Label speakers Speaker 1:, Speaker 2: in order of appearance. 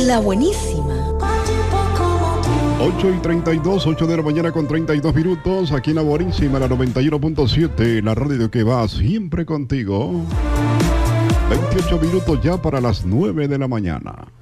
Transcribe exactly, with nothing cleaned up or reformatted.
Speaker 1: La buenísima.
Speaker 2: ocho y treinta y dos, ocho de la mañana con treinta y dos minutos, aquí en La Buenísima, la noventa y uno punto siete, la radio que va siempre contigo. veintiocho minutos ya para las nueve de la mañana.